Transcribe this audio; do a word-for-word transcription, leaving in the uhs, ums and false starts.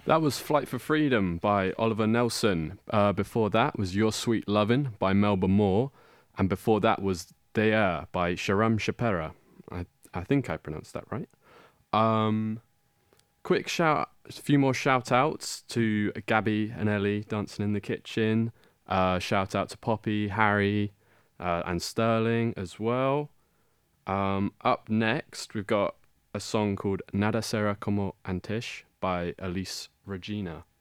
That was Flight for Freedom by Oliver Nelson. Uh, before that was Your Sweet Lovin' by Melba Moore. And before that was De'er by Sharam Shapera. I, I think I pronounced that right. Um, quick shout, a few more shout outs to Gabby and Ellie dancing in the kitchen. Uh, shout out to Poppy, Harry, uh, and Sterling as well. Um, up next, we've got a song called Nada Será Como Antes by Elise Regina.